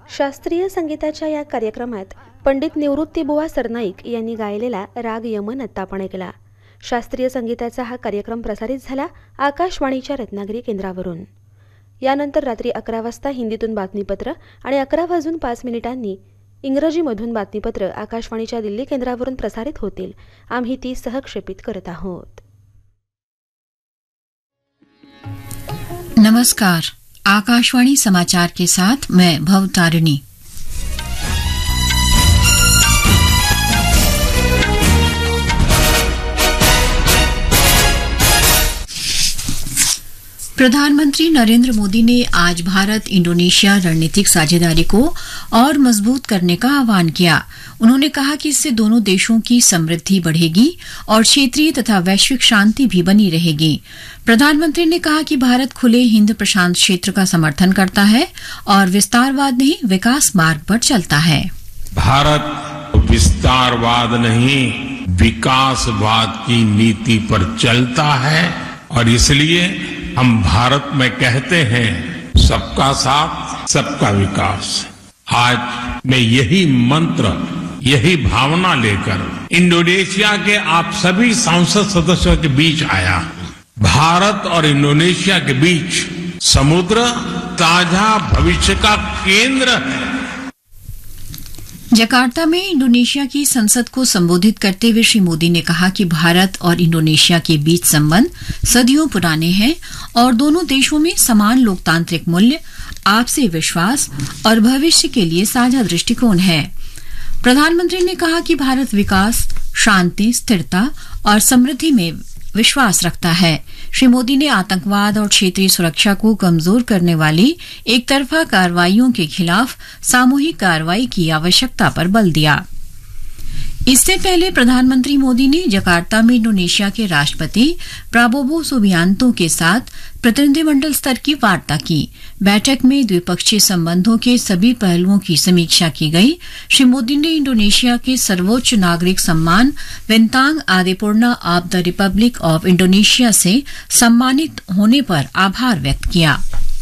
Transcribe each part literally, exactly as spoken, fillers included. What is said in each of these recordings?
शास्त्रीय संगीताच्या या कार्यक्रमात पंडित निवृत्तीबुवा सरनाईक यांनी गायलेला राग यमन आत्ता आपण ऐकला. शास्त्रीय संगीताचा हा कार्यक्रम प्रसारित झाला आकाशवाणीच्या रत्नागिरी केंद्रावरून. यानंतर रात्री अकरा वाजता हिंदीतून बातमीपत्र आणि अकरा वाजून पाच मिनिटांनी इंग्रजीमधून बातमीपत्र आकाशवाणीच्या दिल्ली केंद्रावरून प्रसारित होतील. आम्ही ती सहक्षेपित करत आहोत. नमस्कार, आकाशवाणी समाचार के साथ मैं भवतारिणी. प्रधानमंत्री नरेंद्र मोदी ने आज भारत इंडोनेशिया रणनीतिक साझेदारी को और मजबूत करने का आह्वान किया. उन्होंने कहा कि इससे दोनों देशों की समृद्धि बढ़ेगी और क्षेत्रीय तथा वैश्विक शांति भी बनी रहेगी. प्रधानमंत्री ने कहा कि भारत खुले हिंद प्रशांत क्षेत्र का समर्थन करता है और विस्तारवाद नहीं, विकास मार्ग पर चलता है. भारत विस्तारवाद नहीं, विकासवाद की नीति पर चलता है और इसलिए हम भारत में कहते हैं सबका साथ सबका विकास. आज मैं यही मंत्र, यही भावना लेकर इंडोनेशिया के आप सभी सांसद सदस्यों के बीच आया हूं. भारत और इंडोनेशिया के बीच समुद्र साझा भविष्य का केंद्र है. जकार्ता में इंडोनेशिया की संसद को संबोधित करते हुए श्री मोदी ने कहा कि भारत और इंडोनेशिया के बीच संबंध सदियों पुराने हैं और दोनों देशों में समान लोकतांत्रिक मूल्य, आपसी विश्वास और भविष्य के लिए साझा दृष्टिकोण है. प्रधानमंत्री ने कहा कि भारत विकास, शांति, स्थिरता और समृद्धि में विश्वास रखता है. श्री मोदी ने आतंकवाद और क्षेत्रीय सुरक्षा को कमजोर करने वाली एक तरफा कार्रवाइयों के खिलाफ सामूहिक कार्रवाई की आवश्यकता पर बल दिया. इससे पहले प्रधानमंत्री मोदी ने जकार्ता में इंडोनेशिया के राष्ट्रपति प्राबोवो सुबियांतो के साथ प्रतिनिधिमंडल स्तर की वार्ता की. बैठक में द्विपक्षीय संबंधों के सभी पहलुओं की समीक्षा की गई. श्री मोदी ने इंडोनेशिया के सर्वोच्च नागरिक सम्मान बिंतांग आदिपुर्ना of the Republic of Indonesia से सम्मानित होने पर आभार व्यक्त किया.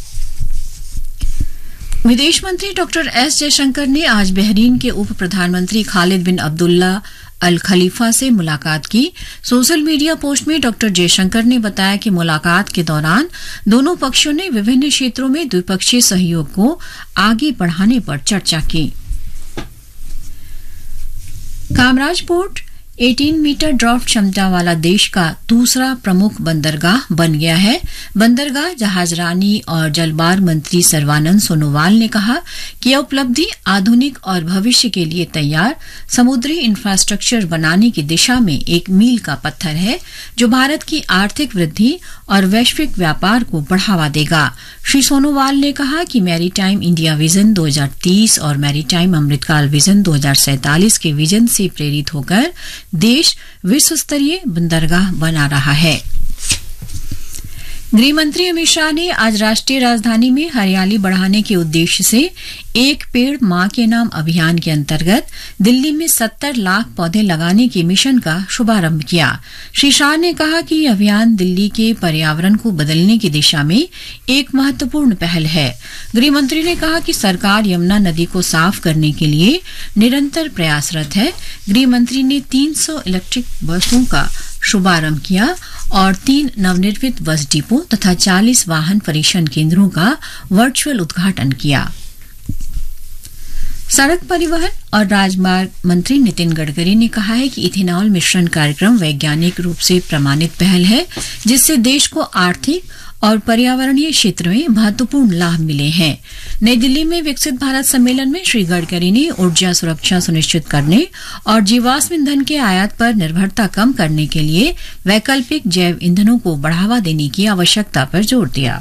विदेश मंत्री डॉक्टर एस जयशंकर ने आज बहरीन के उप प्रधानमंत्री खालिद बिन अब्दुल्ला अल खलीफा से मुलाकात की. सोशल मीडिया पोस्ट में डॉक्टर जयशंकर ने बताया कि मुलाकात के दौरान दोनों पक्षों ने विभिन्न क्षेत्रों में द्विपक्षीय सहयोग को आगे बढ़ाने पर चर्चा की. कामराज पोर्ट अठारह मीटर ड्राफ्ट क्षमता वाला देश का दूसरा प्रमुख बंदरगाह बन गया है. बंदरगाह जहाजरानी और जलमार्ग मंत्री सर्बानंद सोनोवाल ने कहा कि यह उपलब्धि आधुनिक और भविष्य के लिए तैयार समुद्री इंफ्रास्ट्रक्चर बनाने की दिशा में एक मील का पत्थर है जो भारत की आर्थिक वृद्धि और वैश्विक व्यापार को बढ़ावा देगा. श्री सोनोवाल ने कहा कि मैरीटाइम इंडिया विजन दो हज़ार तीस और मैरीटाइम अमृतकाल विजन दो हज़ार सैंतालीस के विजन से प्रेरित होकर देश विश्व स्तरीय बंदरगाह बना रहा है. गृहमंत्री अमित शाह ने आज राष्ट्रीय राजधानी में हरियाली बढ़ाने के उद्देश्य से एक पेड़ मां के नाम अभियान के अंतर्गत दिल्ली में सत्तर लाख पौधे लगाने के मिशन का शुभारंभ किया. श्री शाह ने कहा कि यह अभियान दिल्ली के पर्यावरण को बदलने की दिशा में एक महत्वपूर्ण पहल है. गृहमंत्री ने कहा कि सरकार यमुना नदी को साफ करने के लिए निरंतर प्रयासरत है. गृहमंत्री ने तीन सौ इलेक्ट्रिक बसों का शुभारंभ किया और तीन नवनिर्मित बस डिपो तथा चालीस वाहन परीक्षण केंद्रों का वर्चुअल उद्घाटन किया. सड़क परिवहन और राजमार्ग मंत्री नितिन गडकरी ने कहा है कि इथेनॉल मिश्रण कार्यक्रम वैज्ञानिक रूप से प्रमाणित पहल है जिससे देश को आर्थिक और पर्यावरणीय क्षेत्र में महत्वपूर्ण लाभ मिले हैं. नई दिल्ली में विकसित भारत सम्मेलन में श्री गडकरी ने ऊर्जा सुरक्षा सुनिश्चित करने और जीवाश्म ईंधन के आयात पर निर्भरता कम करने के लिए वैकल्पिक जैव ईंधनों को बढ़ावा देने की आवश्यकता पर जोर दिया.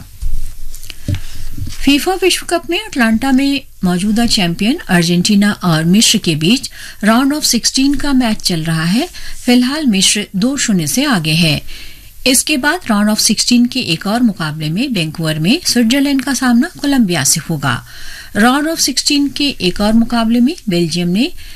फीफा विश्व कप में अटलांटा में मौजूदा चैंपियन अर्जेंटीना और मिस्र के बीच राउंड ऑफ सोलह का मैच चल रहा है. फिलहाल मिस्र दो शून्य से आगे है. इसके बाद राउंड ऑफ सोलह के एक और मुकाबले में वैंकूवर में स्विट्जरलैंड का सामना कोलंबिया से होगा. राउंड ऑफ सोलह के एक और मुकाबले में बेल्जियम ने